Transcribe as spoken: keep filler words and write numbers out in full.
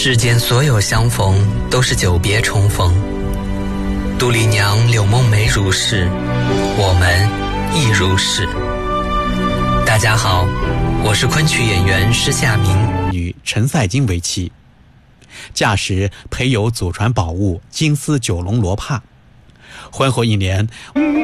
世间所有相逢，都是久别重逢。杜丽娘柳梦梅如是，我们亦如是。大家好，我是昆曲演员施夏明， 与陈赛金为妻，嫁时配有祖传宝物金丝九龙罗帕。婚后一年